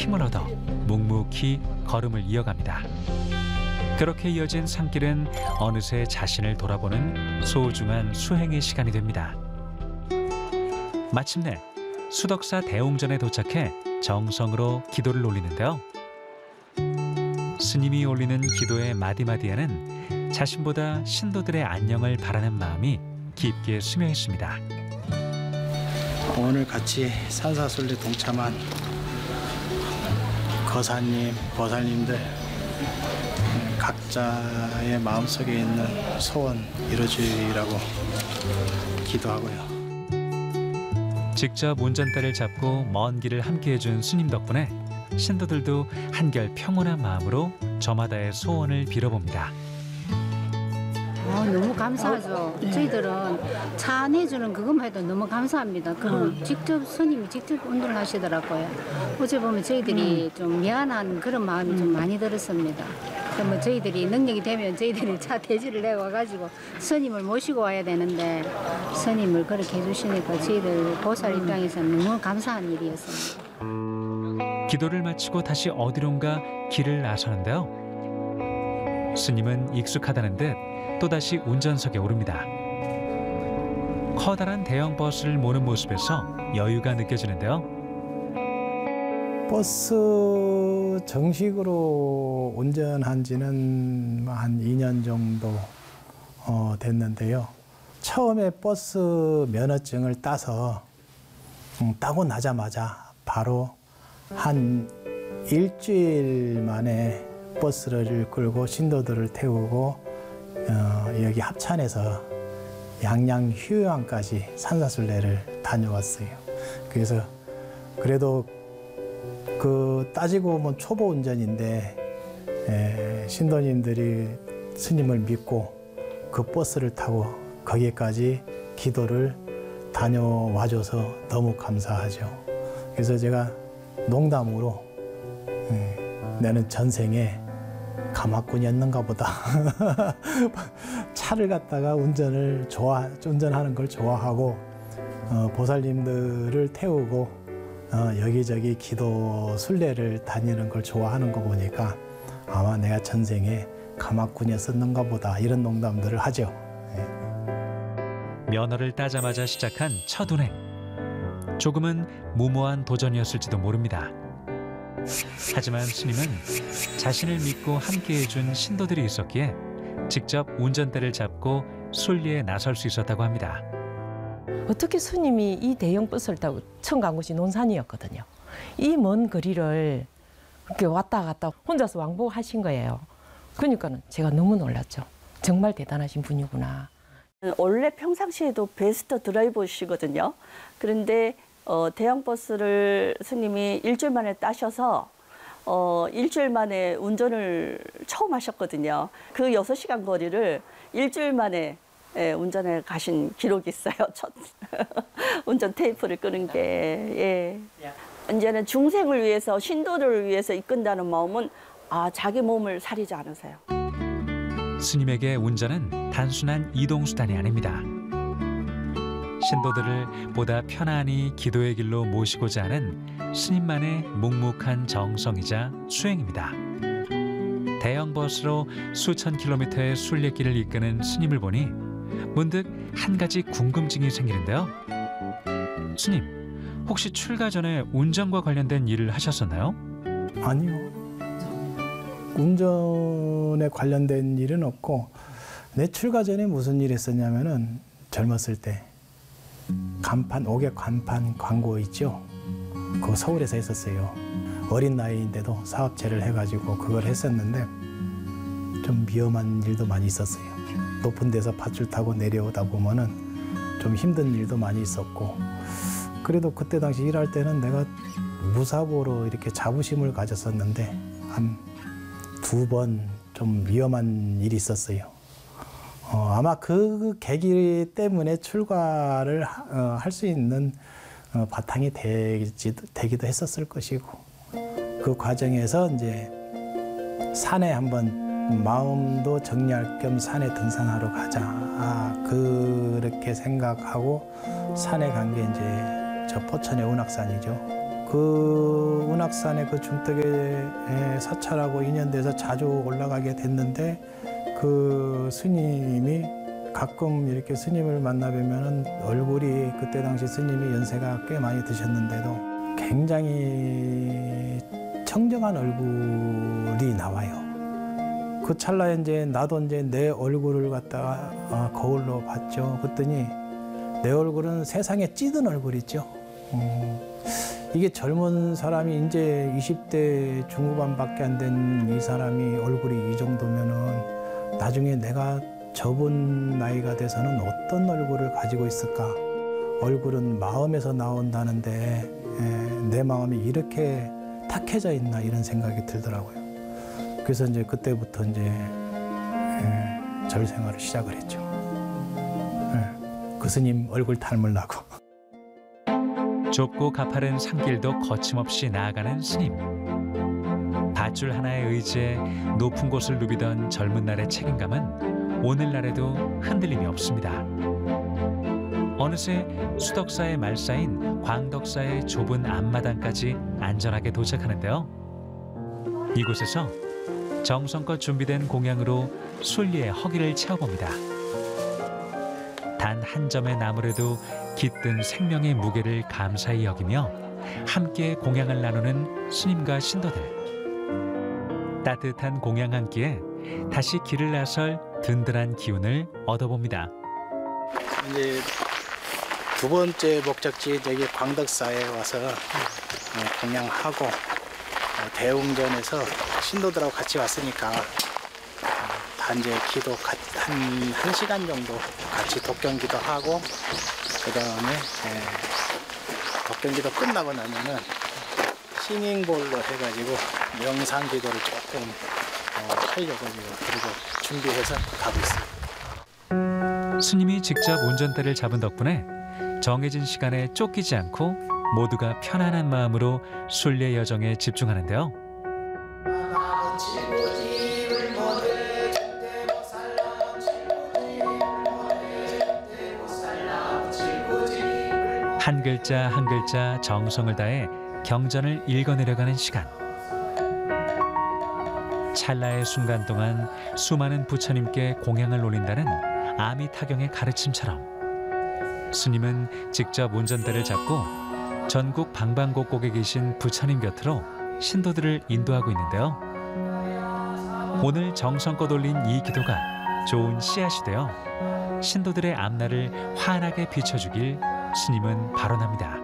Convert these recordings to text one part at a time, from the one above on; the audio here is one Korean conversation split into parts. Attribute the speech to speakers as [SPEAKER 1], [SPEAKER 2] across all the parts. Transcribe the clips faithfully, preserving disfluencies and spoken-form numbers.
[SPEAKER 1] 힘을 얻어 묵묵히 걸음을 이어갑니다. 그렇게 이어진 산길은 어느새 자신을 돌아보는 소중한 수행의 시간이 됩니다. 마침내 수덕사 대웅전에 도착해 정성으로 기도를 올리는데요. 스님이 올리는 기도의 마디마디에는 자신보다 신도들의 안녕을 바라는 마음이 깊게 스며 있습니다.
[SPEAKER 2] 오늘 같이 산사순례 동참한 거사님, 보살님들 각자의 마음속에 있는 소원 이루어지라고 기도하고요.
[SPEAKER 1] 직접 운전대를 잡고 먼 길을 함께해준 스님 덕분에 신도들도 한결 평온한 마음으로 저마다의 소원을 빌어봅니다.
[SPEAKER 3] 아, 너무 감사하죠. 저희들은 차 안내주는 그것만 해도 너무 감사합니다. 그리고 음. 직접 스님이 직접 운전을 하시더라고요. 어제 보면 저희들이 음. 좀 미안한 그런 마음이 음. 좀 많이 들었습니다. 그러면 저희들이 능력이 되면 저희들이 차 대지를 내와가지고 스님을 모시고 와야 되는데 스님을 그렇게 해주시니까 저희들 보살 입장에서는 너무 감사한 일이었습니다.
[SPEAKER 1] 기도를 마치고 다시 어디론가 길을 나서는데요. 스님은 익숙하다는 듯 또다시 운전석에 오릅니다. 커다란 대형 버스를 모는 모습에서 여유가 느껴지는데요.
[SPEAKER 2] 버스 정식으로 운전한 지는 한 이 년 정도 어, 됐는데요. 처음에 버스 면허증을 따서 음, 따고 나자마자 바로 한 일주일 만에 버스를 끌고 신도들을 태우고 어, 여기 합천에서 양양 휴양까지 산사순례를 다녀왔어요. 그래서 그래도 그 따지고 보면 초보 운전인데 에, 신도님들이 스님을 믿고 그 버스를 타고 거기까지 기도를 다녀와줘서 너무 감사하죠. 그래서 제가 농담으로 에, 나는 전생에 가마꾼이었는가 보다. 차를 갖다가 운전을 좋아, 운전하는 걸 좋아하고 어, 보살님들을 태우고 어, 여기저기 기도 순례를 다니는 걸 좋아하는 거 보니까 아마 내가 전생에 가마꾼이었었는가 보다 이런 농담들을 하죠. 네.
[SPEAKER 1] 면허를 따자마자 시작한 첫 운행. 조금은 무모한 도전이었을지도 모릅니다. 하지만 스님은 자신을 믿고 함께해준 신도들이 있었기에 직접 운전대를 잡고 순례에 나설 수 있었다고 합니다.
[SPEAKER 4] 어떻게 스님이 이 대형 버스를 타고 처음 간 곳이 논산이었거든요. 이 먼 거리를 그렇게 왔다 갔다 혼자서 왕복하신 거예요. 그러니까는 제가 너무 놀랐죠. 정말 대단하신 분이구나.
[SPEAKER 5] 원래 평상시에도 베스트 드라이버시거든요. 그런데 어, 대형 버스를 스님이 일주일 만에 따셔서 어, 일주일 만에 운전을 처음 하셨거든요. 그 여섯 시간 거리를 일주일 만에 예, 운전해 가신 기록이 있어요. 첫 운전 테이프를 끄는 게. 예. 이제는 중생을 위해서, 신도들을 위해서 이끈다는 마음은 아, 자기 몸을 사리지 않으세요.
[SPEAKER 1] 스님에게 운전은 단순한 이동수단이 아닙니다. 신도들을 보다 편안히 기도의 길로 모시고자 하는 스님만의 묵묵한 정성이자 수행입니다. 대형 버스로 수천 킬로미터의 순례길을 이끄는 스님을 보니 문득 한 가지 궁금증이 생기는데요. 스님, 혹시 출가 전에 운전과 관련된 일을 하셨었나요?
[SPEAKER 2] 아니요. 운전에 관련된 일은 없고 내 출가 전에 무슨 일 했었냐면은 젊었을 때 간판, 옥외 간판 광고 있죠? 그거 서울에서 했었어요. 어린 나이인데도 사업체를 해가지고 그걸 했었는데 좀 위험한 일도 많이 있었어요. 높은 데서 밧줄 타고 내려오다 보면은 좀 힘든 일도 많이 있었고 그래도 그때 당시 일할 때는 내가 무사고로 이렇게 자부심을 가졌었는데 한 두 번 좀 위험한 일이 있었어요. 어, 아마 그 계기 때문에 출가를 어, 할 수 있는 어, 바탕이 되지, 되기도 했었을 것이고 그 과정에서 이제 산에 한번 마음도 정리할 겸 산에 등산하러 가자. 아, 그렇게 생각하고 산에 간 게 이제 저 포천의 운악산이죠. 그 운악산의 그 중턱에 사찰하고 인연돼서 자주 올라가게 됐는데 그 스님이 가끔 이렇게 스님을 만나 뵈면은 얼굴이 그때 당시 스님이 연세가 꽤 많이 드셨는데도 굉장히 청정한 얼굴이 나와요. 그 찰나에 이제 나도 이제 내 얼굴을 갖다가 어, 거울로 봤죠. 그랬더니 내 얼굴은 세상에 찌든 얼굴이죠. 음, 이게 젊은 사람이 이제 이십 대 중후반밖에 안 된 이 사람이 얼굴이 이 정도면은 나중에 내가 저번 나이가 돼서는 어떤 얼굴을 가지고 있을까? 얼굴은 마음에서 나온다는데 에, 내 마음이 이렇게 탁해져 있나 이런 생각이 들더라고요. 그래서 이제 그때부터 이제 에, 절 생활을 시작을 했죠. 에, 그 스님 얼굴 닮으려고.
[SPEAKER 1] 좁고 가파른 산길도 거침없이 나아가는 스님. 밧줄 하나의 의지에 높은 곳을 누비던 젊은 날의 책임감은 오늘날에도 흔들림이 없습니다. 어느새 수덕사의 말사인 광덕사의 좁은 앞마당까지 안전하게 도착하는데요. 이곳에서 정성껏 준비된 공양으로 순리의 허기를 채워봅니다. 단 한 점의 나무라도 깃든 생명의 무게를 감사히 여기며 함께 공양을 나누는 스님과 신도들. 따뜻한 공양 한 끼에 다시 길을 나설 든든한 기운을 얻어봅니다.
[SPEAKER 2] 이제 두 번째 목적지 여기 광덕사에 와서 공양하고 대웅전에서 신도들하고 같이 왔으니까 단제 기도 한, 한 시간 정도 같이 독경기도 하고 그 다음에 독경기도 끝나고 나면은 싱잉볼로 해가지고 명상 기도를 조금 어, 하려고 그리고 준비해서 가고 있습니다.
[SPEAKER 1] 스님이 직접 운전대를 잡은 덕분에 정해진 시간에 쫓기지 않고 모두가 편안한 마음으로 순례 여정에 집중하는데요. 한 글자 한 글자 정성을 다해 경전을 읽어내려가는 시간. 찰나의 순간 동안 수많은 부처님께 공양을 올린다는 아미타경의 가르침처럼 스님은 직접 운전대를 잡고 전국 방방곡곡에 계신 부처님 곁으로 신도들을 인도하고 있는데요. 오늘 정성껏 올린 이 기도가 좋은 씨앗이 되어 신도들의 앞날을 환하게 비춰주길 스님은 발언합니다.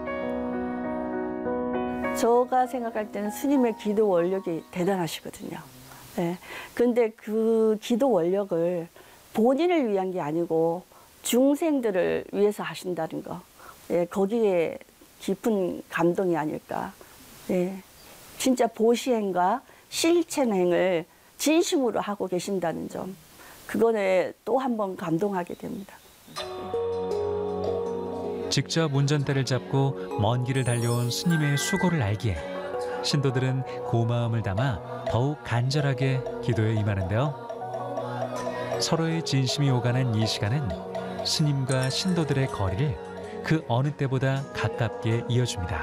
[SPEAKER 5] 제가 생각할 때는 스님의 기도 원력이 대단하시거든요. 네. 근데 그 기도 원력을 본인을 위한 게 아니고 중생들을 위해서 하신다는 거. 예, 거기에 깊은 감동이 아닐까. 예, 진짜 보시행과 실천행을 진심으로 하고 계신다는 점. 그거에 또 한 번 감동하게 됩니다.
[SPEAKER 1] 직접 운전대를 잡고 먼 길을 달려온 스님의 수고를 알기에 신도들은 고마움을 담아 더욱 간절하게 기도에 임하는데요. 서로의 진심이 오가는 이 시간은 스님과 신도들의 거리를 그 어느 때보다 가깝게 이어줍니다.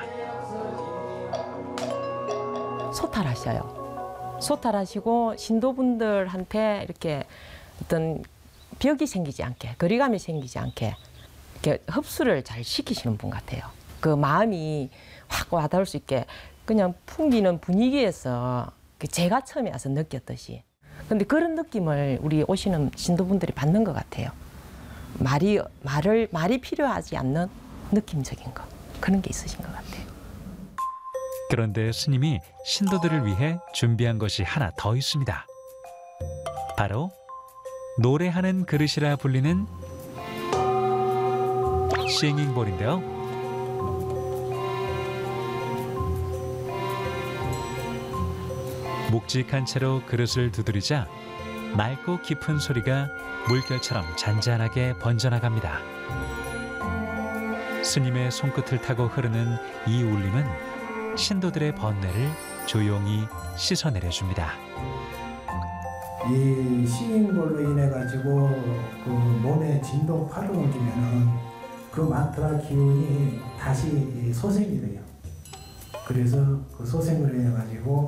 [SPEAKER 4] 소탈하셔요. 소탈하시고 신도분들한테 이렇게 어떤 벽이 생기지 않게, 거리감이 생기지 않게 이렇게 흡수를 잘 시키시는 분 같아요. 그 마음이 확 와닿을 수 있게 그냥 풍기는 분위기에서 제가 처음에 와서 느꼈듯이. 근데 그런 느낌을 우리 오시는 신도분들이 받는 것 같아요. 말이, 말을, 말이 필요하지 않는 느낌적인 거. 그런 게 있으신 것 같아요.
[SPEAKER 1] 그런데 스님이 신도들을 위해 준비한 것이 하나 더 있습니다. 바로 노래하는 그릇이라 불리는 싱잉볼인데요. 묵직한 채로 그릇을 두드리자 맑고 깊은 소리가 물결처럼 잔잔하게 번져나갑니다. 스님의 손끝을 타고 흐르는 이 울림은 신도들의 번뇌를 조용히 씻어내려줍니다.
[SPEAKER 2] 이 싱잉볼로 인해 가지고 그 몸에 진동파를 옮기면은 그 만트라 기운이 다시 소생이 돼요. 그래서 그 소생으로 인해 가지고